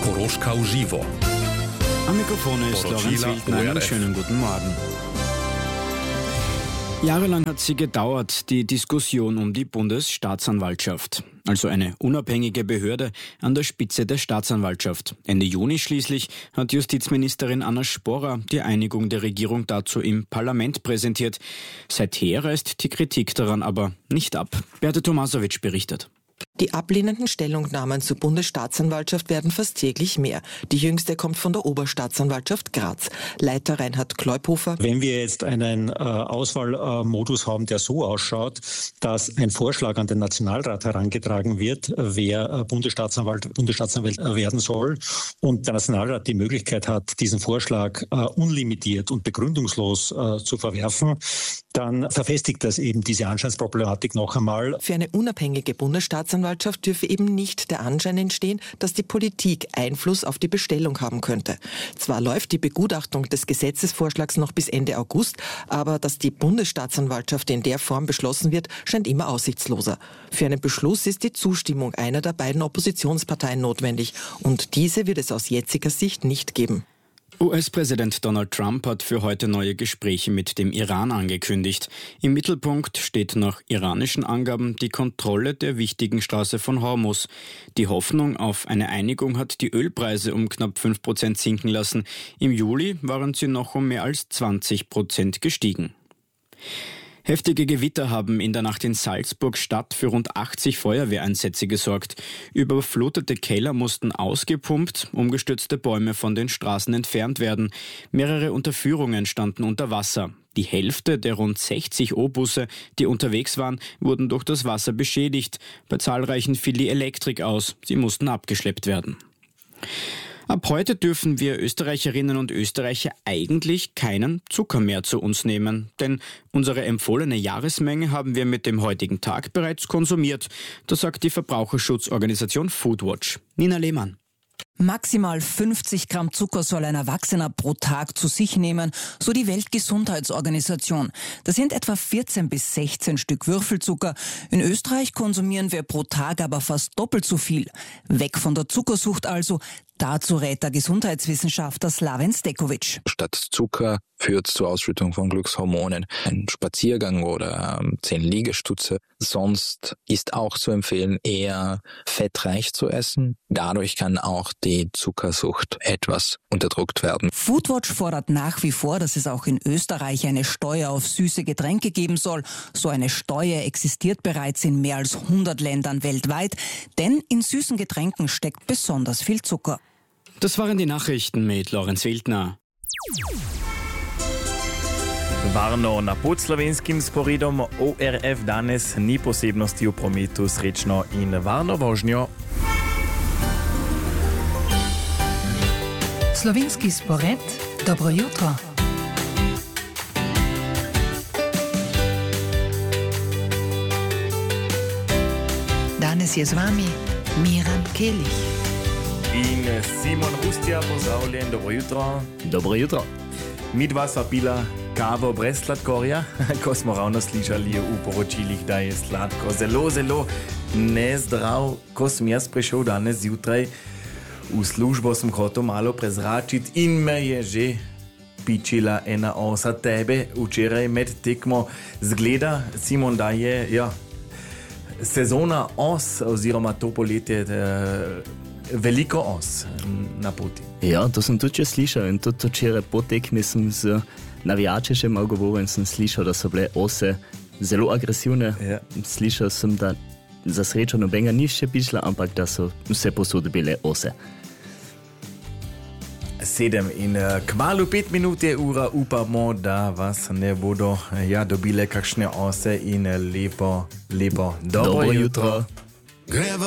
Koroška uživo. Am Mikrofon ist Lorenz Wildner. Einen schönen guten Morgen. Jahrelang hat sie gedauert, die Diskussion um die Bundesstaatsanwaltschaft. Also eine unabhängige Behörde an der Spitze der Staatsanwaltschaft. Ende Juni schließlich hat Justizministerin Anna Sporra die Einigung der Regierung dazu im Parlament präsentiert. Seither reißt die Kritik daran aber nicht ab. Beate Tomasowitsch berichtet. Die ablehnenden Stellungnahmen zur Bundesstaatsanwaltschaft werden fast täglich mehr. Die jüngste kommt von der Oberstaatsanwaltschaft Graz. Leiter Reinhard Kleuphofer. Wenn wir jetzt einen Auswahlmodus haben, der so ausschaut, dass ein Vorschlag an den Nationalrat herangetragen wird, wer Bundesstaatsanwalt werden soll, und der Nationalrat die Möglichkeit hat, diesen Vorschlag unlimitiert und begründungslos zu verwerfen, dann verfestigt das eben diese Anscheinsproblematik noch einmal. Für eine unabhängige Bundesstaatsanwaltschaft dürfe eben nicht der Anschein entstehen, dass die Politik Einfluss auf die Bestellung haben könnte. Zwar läuft die Begutachtung des Gesetzesvorschlags noch bis Ende August, aber dass die Bundesstaatsanwaltschaft in der Form beschlossen wird, scheint immer aussichtsloser. Für einen Beschluss ist die Zustimmung einer der beiden Oppositionsparteien notwendig, und diese wird es aus jetziger Sicht nicht geben. US-Präsident Donald Trump hat für heute neue Gespräche mit dem Iran angekündigt. Im Mittelpunkt steht nach iranischen Angaben die Kontrolle der wichtigen Straße von Hormuz. Die Hoffnung auf eine Einigung hat die Ölpreise um knapp 5% sinken lassen. Im Juli waren sie noch um mehr als 20% gestiegen. Heftige Gewitter haben in der Nacht in Salzburg-Stadt für rund 80 Feuerwehreinsätze gesorgt. Überflutete Keller mussten ausgepumpt, umgestürzte Bäume von den Straßen entfernt werden. Mehrere Unterführungen standen unter Wasser. Die Hälfte der rund 60 O-Busse, die unterwegs waren, wurden durch das Wasser beschädigt. Bei zahlreichen fiel die Elektrik aus. Sie mussten abgeschleppt werden. Ab heute dürfen wir Österreicherinnen und Österreicher eigentlich keinen Zucker mehr zu uns nehmen. Denn unsere empfohlene Jahresmenge haben wir mit dem heutigen Tag bereits konsumiert. Das sagt die Verbraucherschutzorganisation Foodwatch. Nina Lehmann. Maximal 50 Gramm Zucker soll ein Erwachsener pro Tag zu sich nehmen, so die Weltgesundheitsorganisation. Das sind etwa 14 bis 16 Stück Würfelzucker. In Österreich konsumieren wir pro Tag aber fast doppelt so viel. Weg von der Zuckersucht also. Dazu rät der Gesundheitswissenschaftler Slaven Stekovic. Statt Zucker führt zur Ausschüttung von Glückshormonen ein Spaziergang oder 10 Liegestütze. Sonst ist auch zu empfehlen, eher fettreich zu essen. Dadurch kann auch die Zuckersucht etwas unterdrückt werden. Foodwatch fordert nach wie vor, dass es auch in Österreich eine Steuer auf süße Getränke geben soll. So eine Steuer existiert bereits in mehr als 100 Ländern weltweit, denn in süßen Getränken steckt besonders viel Zucker. Das waren die Nachrichten mit Lorenz Wildner. Varno na podslovenskim sporedom ORF danes ni posebnosti v prometu srečno in varno vožnjo. Slovenski spored, dobro jutro. Danes je z vami Miran Kelich. In Simon Hustja, pozdravljen, dobro jutro. Dobro jutro. Midva sva pila kavo brez sladkorja, ko smo ravno slišali v poročilih, da je sladko zelo nezdrav. Ko sem jaz prišel danes zjutraj v službo, sem hotel malo prezračiti in me je že pičila ena osa tebe včeraj med tekmo. Zgleda, Simon, da je sezona os oziroma to poletje veliko os na poti. Ja, to sem tudi slišal in tudi včeraj po tekmi sem z navijači še malo govoril in sem slišal, da so bile ose zelo agresivne. Ja. Slišal sem, da za srečo nobenega ni še pičila, ampak da so vse posode bile ose. 7 in kmalu 5 minut je ura, upamo, da vas ne bodo dobile kakšne ose in lepo dobro jutro.